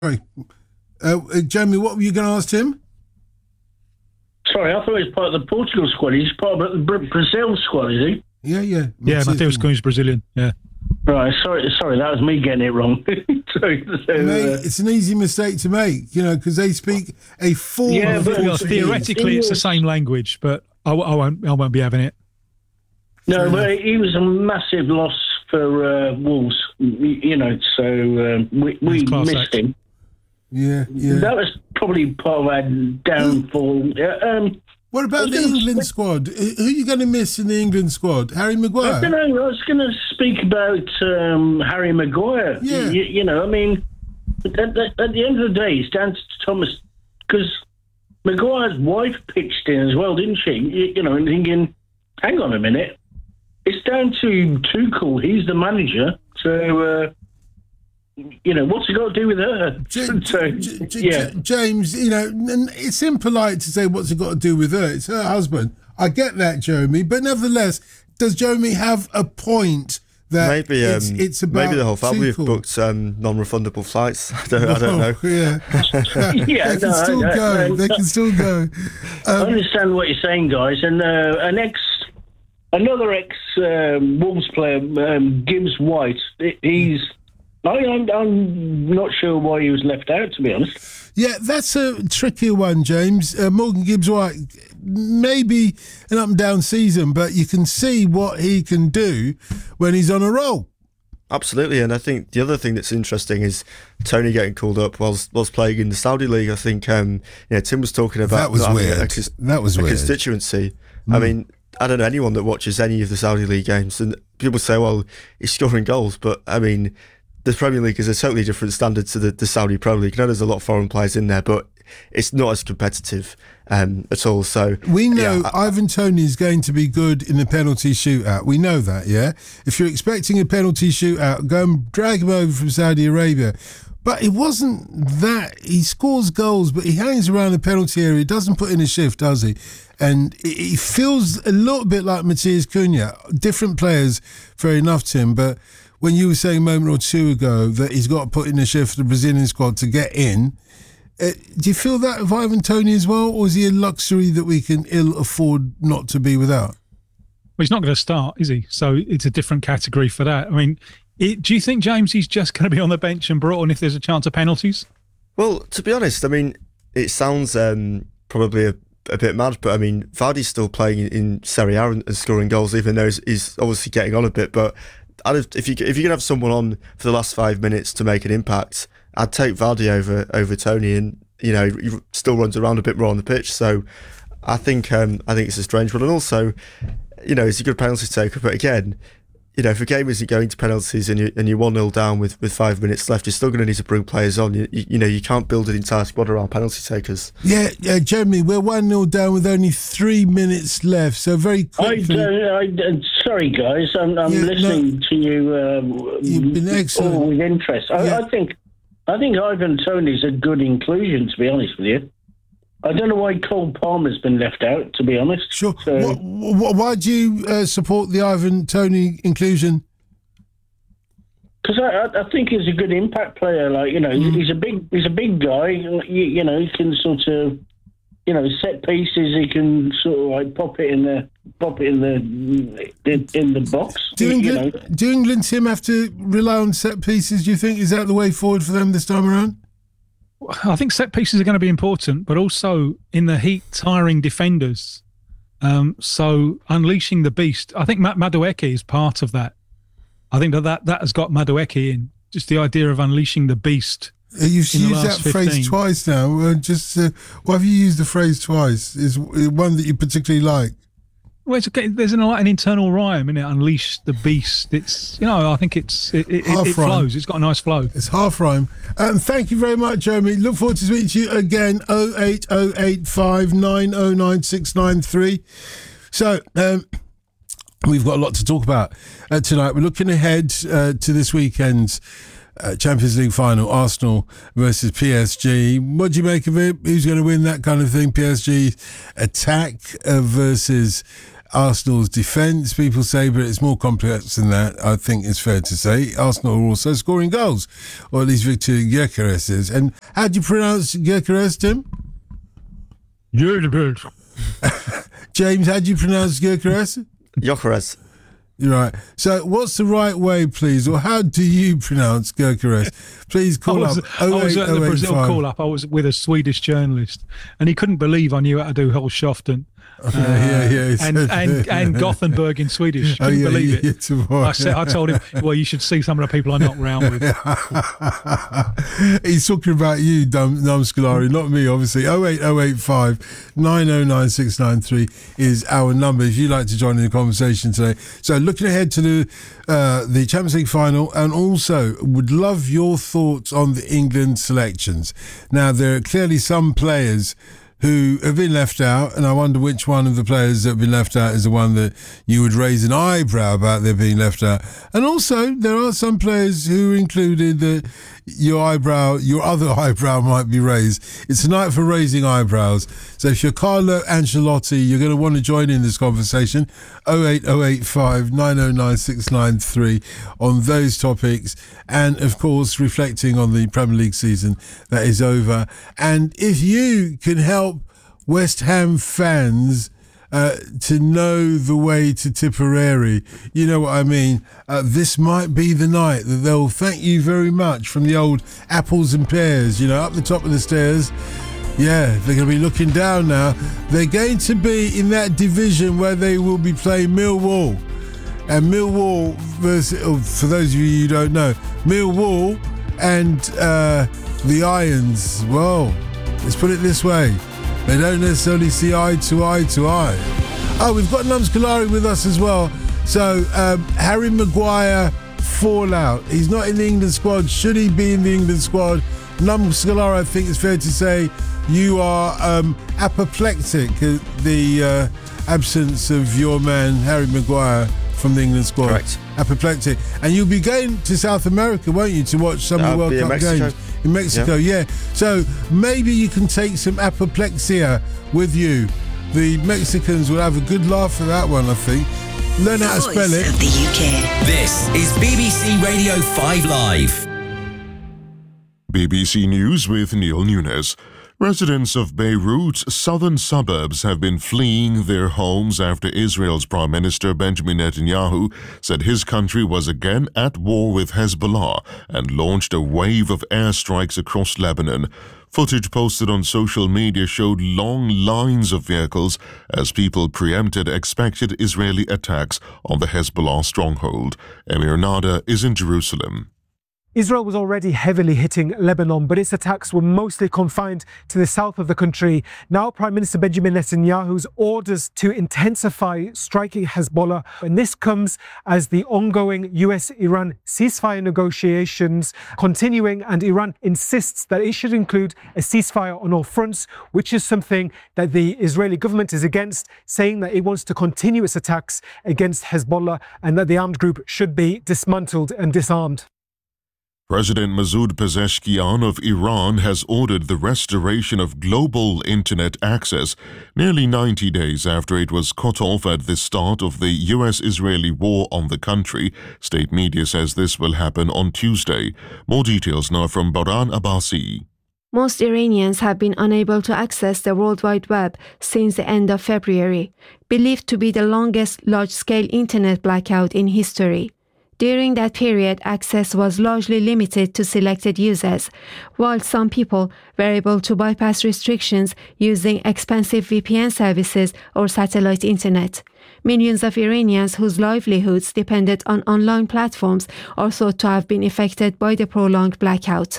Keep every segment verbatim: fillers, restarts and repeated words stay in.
Sorry. Uh, uh, Jamie, what were you going to ask him? Sorry, I thought he was part of the Portugal squad. He's part of the Brazil squad, is he? Yeah, yeah. Yeah, Mateus Cunha's Brazilian, yeah. Right, sorry, sorry, that was me getting it wrong. sorry, so, uh, Mate, it's an easy mistake to make, you know, because they speak a form Yeah, of but- Well, Portuguese. theoretically, it's the same language, but I, I won't. I won't be having it. No, but he was a massive loss for uh, Wolves, you know, so uh, we, we He's class missed act. him. Yeah, yeah. That was probably part of our downfall. Yeah, um, What about the I was gonna England sp- squad? Who are you going to miss in the England squad? Harry I don't Maguire? know. I was going to speak about um, Harry Maguire. Yeah. You, you know, I mean, at, at, at the end of the day, it's down to Thomas, because Maguire's wife pitched in as well, didn't she? You, you know, and thinking, hang on a minute, it's down to Tuchel. He's the manager, so uh, you know, what's it got to do with her? J- so, J- J- yeah. J- James, you know, and it's impolite to say what's it got to do with her. It's her husband. I get that, Jeremy, but nevertheless, does Jeremy have a point that Maybe um, it's, it's about maybe the whole family have Tuchel? booked um, non-refundable flights. I don't, I don't know. Oh, yeah, Yeah, they can no, still I- I- go. I- They can still go. I Um, understand what you're saying, guys. And uh, an ex, another ex um, Wolves player, um, Gibbs White. He's, I, I'm, I'm not sure why he was left out, to be honest. Yeah, that's a trickier one, James. Uh, Morgan Gibbs-White, maybe an up and down season, but you can see what he can do when he's on a roll. Absolutely, and I think the other thing that's interesting is Tony getting called up whilst whilst playing in the Saudi League. I think um, you know, Tim was talking about That was not having weird. A, cons- That was a weird. constituency. I mean, I don't know anyone that watches any of the Saudi League games, and people say, "Well, he's scoring goals," but I mean, the Premier League is a totally different standard to the, the Saudi Pro League. I know there's a lot of foreign players in there, but it's not as competitive um, at all. So We know yeah, I- Ivan Toney is going to be good in the penalty shootout. We know that, yeah? If you're expecting a penalty shootout, go and drag him over from Saudi Arabia. But it wasn't that. He scores goals, but he hangs around the penalty area. He doesn't put in a shift, does he? And it it feels a little bit like Matheus Cunha. Different players, fair enough, Tim, but when you were saying a moment or two ago that he's got to put in a shift for the Brazilian squad to get in, uh, do you feel that of Ivan Toney as well, or is he a luxury that we can ill afford not to be without? Well, he's not going to start, is he? So it's a different category for that. I mean, it, do you think, James, he's just going to be on the bench and brought on if there's a chance of penalties? Well, to be honest, I mean, it sounds um, probably a, a bit mad, but I mean, Vardy's still playing in, in Serie A and, and scoring goals, even though he's, he's obviously getting on a bit. But I'd have, if you if you can have someone on for the last five minutes to make an impact, I'd take Vardy over over Tony, and you know, he still runs around a bit more on the pitch. So I think um, I think it's a strange one, and also, you know, he's a good penalty taker, but again, you know, if a game isn't going to penalties and you and you're one nil down with, with five minutes left, you're still going to need to bring players on. You, you, you know, you can't build an entire squad around penalty takers. Yeah, yeah, Jeremy, we're one nil down with only three minutes left, so very I, quickly. uh, I, uh, sorry, guys, I'm, I'm Yeah, no, listening to you. Um, You've been excellent. all with interest. I, Yeah. I think, I think Ivan Toney's a good inclusion. To be honest with you, I don't know why Cole Palmer's been left out. To be honest, Sure. So, Wh- wh- why do you uh, support the Ivan Toney inclusion? Because I, I, I think he's a good impact player. Like you know, Mm. he's a big, he's a big guy. You, you know, he can sort of, you know, set pieces. He can sort of like pop it in the, pop it in the, in, in the box. Do you England, know. do England, Tim, have to rely on set pieces, do you think? Is that the way forward for them this time around? I think set pieces are going to be important, but also in the heat, tiring defenders. Um, so unleashing the beast. I think Matt Madueke is part of that. I think that, that that has got Madueke in. Just the idea of unleashing the beast. Uh, You've In the used that last phrase fifteen. twice now. Uh, just uh, why have you used the phrase twice? Is uh, one that you particularly like? Well, it's okay. There's an, like an internal rhyme in it. Unleash the beast. It's, you know, I think it's it, it, Half it rhyme. flows. It's got a nice flow. It's half rhyme. Um, thank you very much, Jeremy. Look forward to speaking to you again. oh eight oh eight five nine oh nine six nine three. So, um, we've got a lot to talk about uh, tonight. We're looking ahead uh, to this weekend's uh, Champions League final, Arsenal versus P S G. What do you make of it? Who's going to win, that kind of thing? P S G attack uh, versus Arsenal's defence, people say, but it's more complex than that, I think it's fair to say. Arsenal are also scoring goals, or at least Victor Gyökeres is. And how do you pronounce Gyökeres, Tim? Gyökeres. James, how do you pronounce Gyökeres? Gyökeres. Right. So what's the right way, please? Or how do you pronounce Gyökeres? Please call I was, up. I was at the Brazil call-up. I was with a Swedish journalist, and he couldn't believe I knew how to do Holschoften. Uh, yeah, yeah, yeah. And, and and Gothenburg in Swedish. Couldn't oh, yeah, believe yeah, it. Yeah, I said, I told him, well, you should see some of the people I knock around with. He's talking about you, Dum, Num Scolari, not me, obviously. oh eight oh eight five nine oh nine six nine three is our number if you'd like to join in the conversation today. So looking ahead to the uh, the Champions League final, and also would love your thoughts on the England selections. Now, there are clearly some players who have been left out, and I wonder which one of the players that have been left out is the one that you would raise an eyebrow about their being left out. And also, there are some players who included that your eyebrow, your other eyebrow might be raised. It's a night for raising eyebrows. So if you're Carlo Ancelotti, you're going to want to join in this conversation. oh eight oh eight five nine oh nine six nine three on those topics. And of course, reflecting on the Premier League season that is over. And if you can help West Ham fans uh, to know the way to Tipperary, you know what I mean, uh, this might be the night that they'll thank you very much from the old apples and pears, you know, up the top of the stairs. Yeah, they're going to be looking down now. They're going to be in that division where they will be playing Millwall. And Millwall, versus, oh, for those of you who don't know, Millwall and uh, the Irons, well, let's put it this way, they don't necessarily see eye to eye to eye. Oh, we've got Num Scolari with us as well. So, um, Harry Maguire fallout. He's not in the England squad. Should he be in the England squad? Num Scolari, I think it's fair to say, you are um, apoplectic at the uh, absence of your man, Harry Maguire, from the England squad. Correct. Apoplectic. And you'll be going to South America, won't you, to watch some I'll of the World be in Cup Mexico. games? In Mexico, yeah. yeah. So maybe you can take some apoplexia with you. The Mexicans will have a good laugh for that one, I think. Learn how to spell it. Of the U K. This is B B C Radio five Live. B B C News with Neil Nunes. Residents of Beirut's southern suburbs have been fleeing their homes after Israel's Prime Minister Benjamin Netanyahu said his country was again at war with Hezbollah and launched a wave of airstrikes across Lebanon. Footage posted on social media showed long lines of vehicles as people preempted expected Israeli attacks on the Hezbollah stronghold. Emir Nada is in Jerusalem. Israel was already heavily hitting Lebanon, but its attacks were mostly confined to the south of the country. Now Prime Minister Benjamin Netanyahu's orders to intensify striking Hezbollah, and this comes as the ongoing U S Iran ceasefire negotiations continuing, and Iran insists that it should include a ceasefire on all fronts, which is something that the Israeli government is against, saying that it wants to continue its attacks against Hezbollah and that the armed group should be dismantled and disarmed. President Masoud Pezeshkian of Iran has ordered the restoration of global internet access nearly ninety days after it was cut off at the start of the U S-Israeli war on the country. State media says this will happen on Tuesday. More details now from Baran Abbasi. Most Iranians have been unable to access the World Wide Web since the end of February, believed to be the longest large-scale internet blackout in history. During that period, access was largely limited to selected users, while some people were able to bypass restrictions using expensive V P N services or satellite internet. Millions of Iranians whose livelihoods depended on online platforms are thought to have been affected by the prolonged blackout.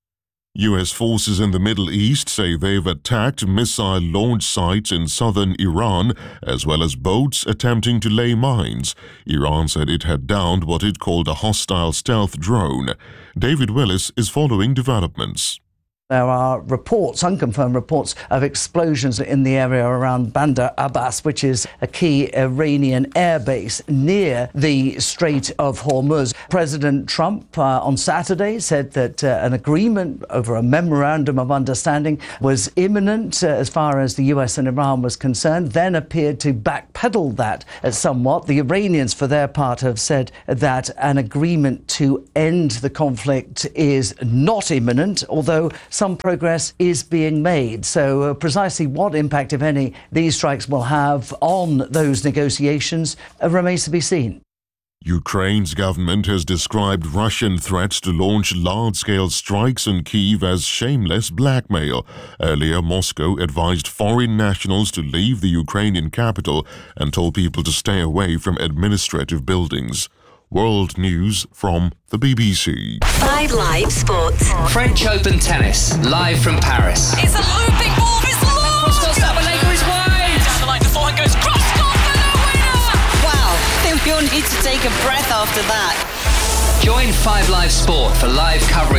U S forces in the Middle East say they've attacked missile launch sites in southern Iran, as well as boats attempting to lay mines. Iran said it had downed what it called a hostile stealth drone. David Willis is following developments. There are reports, unconfirmed reports, of explosions in the area around Bandar Abbas, which is a key Iranian airbase near the Strait of Hormuz. President Trump uh, on Saturday said that uh, an agreement over a memorandum of understanding was imminent uh, as far as the U S and Iran was concerned, then appeared to backpedal that uh, somewhat. The Iranians, for their part, have said that an agreement to end the conflict is not imminent, although some progress is being made. So uh, precisely what impact, if any, these strikes will have on those negotiations uh, remains to be seen. Ukraine's government has described Russian threats to launch large-scale strikes on Kyiv as shameless blackmail. Earlier, Moscow advised foreign nationals to leave the Ukrainian capital and told people to stay away from administrative buildings. World News from the B B C. Five Live Sports. French Open tennis, live from Paris. It's a looping ball, it's long! Sabalenka is wide! Down the line, the forehand goes cross court for the winner! Wow, I think we all need to take a breath after that. Join Five Live Sport for live coverage